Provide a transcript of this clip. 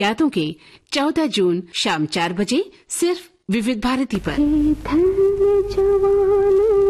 यादों के 14 जून शाम 4 बजे सिर्फ विविध भारती पर। धन्य जवान